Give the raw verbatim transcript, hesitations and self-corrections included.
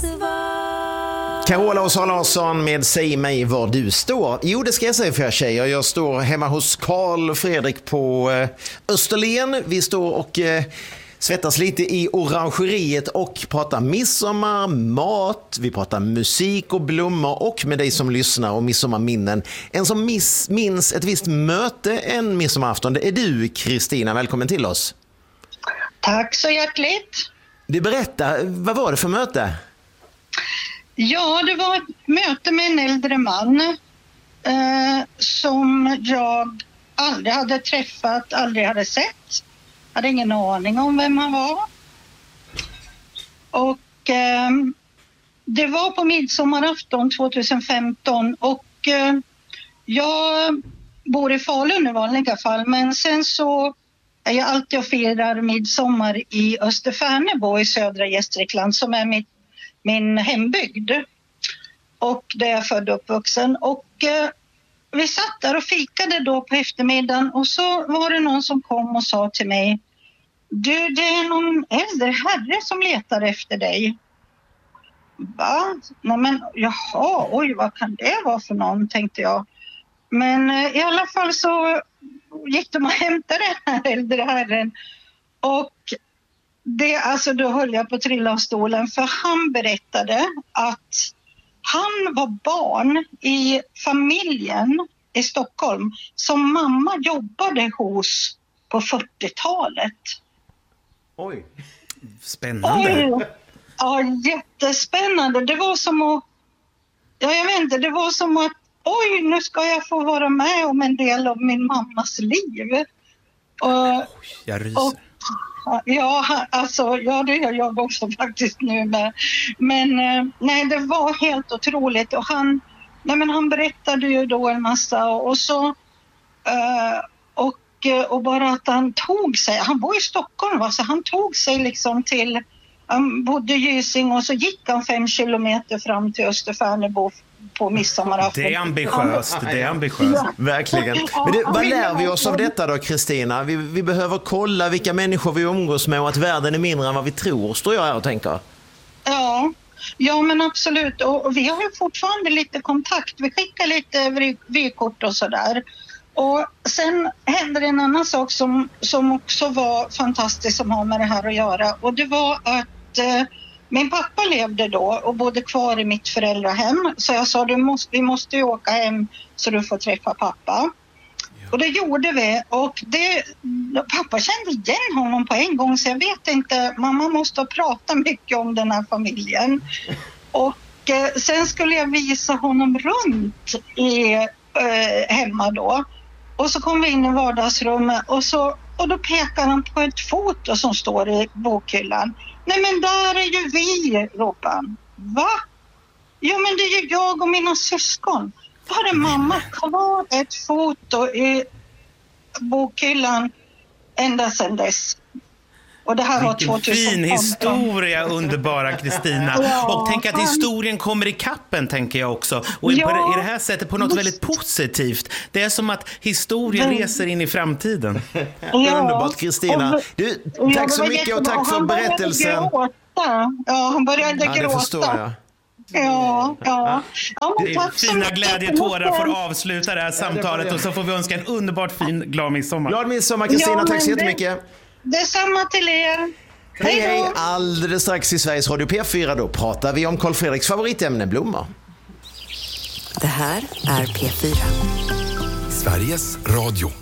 Carola och Sara Larsson med Säg mig var du står. Jo, det ska jag säga för er tjejer. Jag står hemma hos Carl Fredrik på eh, Österlen. Vi står och eh, svettas lite i orangeriet och pratar midsommar, mat. Vi pratar musik och blommor och med dig som lyssnar och midsommarminnen. En som miss, minns ett visst möte en midsommarafton, det är du, Kristina. Välkommen till oss. Tack så hjärtligt. Du berättar, vad var det för möte? Ja, det var ett möte med en äldre man eh, som jag aldrig hade träffat, aldrig hade sett. Hade ingen aning om vem han var. Och eh, det var på midsommarafton tjugohundrafemton och eh, jag bor i Falun i vanliga fall, men sen så är jag alltid och firar midsommar i Österfärnebo i södra Gästrikland som är mitt min hembygd och där jag är född och uppvuxen. Och eh, vi satt där och fikade då på eftermiddagen och så var det någon som kom och sa till mig: Du, det är någon äldre herre som letar efter dig. Va? Nej men, jaha, oj, vad kan det vara för någon, tänkte jag. Men eh, i alla fall så gick de och hämtade den här äldre herren och det, alltså då höll jag på att trilla av stolen, för han berättade att han var barn i familjen i Stockholm som mamma jobbade hos på fyrtiotalet. Oj, spännande. Oj, ja, jättespännande. Det var som att, ja, jag vet inte, det var som att oj, nu ska jag få vara med om en del av min mammas liv. Och, oj, jag ryser. Och, ja, alltså, ja, det gör jag också faktiskt nu med. Men nej, det var helt otroligt. Och han, nej, men han berättade ju då en massa och så uh, och, och bara att han tog sig, han bor i Stockholm va, så han tog sig liksom till, han bodde i Gysinge och så gick han fem kilometer fram till Österfärnebo på midsommarafton. Det är ambitiöst, det är ambitiöst. Ja. Verkligen. Men det, vad lär vi oss av detta då, Kristina? Vi, vi behöver kolla vilka människor vi umgås med och att världen är mindre än vad vi tror, står jag här och tänker. Ja, ja men absolut. Och, och vi har ju fortfarande lite kontakt. Vi skickar lite vykort och sådär. Och sen hände en annan sak som, som också var fantastiskt som har med det här att göra. Och det var att eh, min pappa levde då och bodde kvar i mitt föräldrahem. Så jag sa, du måste, vi måste ju åka hem så du får träffa pappa. Ja. Och det gjorde vi. Och det, pappa kände igen honom på en gång. Så jag vet inte, mamma måste prata mycket om den här familjen. Och eh, sen skulle jag visa honom runt i, eh, hemma då. Och så kom vi in i vardagsrummet och, så, och då pekar han på ett foto som står i bokhyllan. Nej men där är ju vi, ropade han. Va? Jo men det är ju jag och mina syskon. Då hade mamma kvar ett foto i bokhyllan ända sedan dess. Och det här var Vilken fin historia, underbara Kristina. Ja, och tänk att historien kommer i kappen, tänker jag också. Och ja, i det här sättet på något väldigt positivt. Det är som att historien det... reser in i framtiden. Ja. Underbart, Kristina. Du, tack ja, så mycket och tack för berättelsen. Ja, han började ja, gråta. Det förstår jag. Ja, ja. ja men tack så fina glädjetårar får avsluta det här samtalet ja, det och så får vi önska en underbart fin glad midsommar. Glad midsommar, Kristina. Ja, tack så jättemycket. Detsamma till er. Hej hej, alldeles strax i Sveriges Radio P fyra då pratar vi om Carl Fredriks favoritämne blommor. Det här är P fyra. Sveriges Radio.